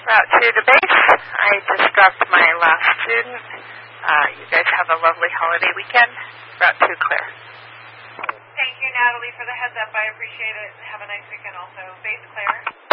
Route 2 to base. I just dropped my last student. You guys have a lovely holiday weekend. Route 2 clear. Thank you, Natalie, for the heads up. I appreciate it. Have a nice weekend also. Base clear.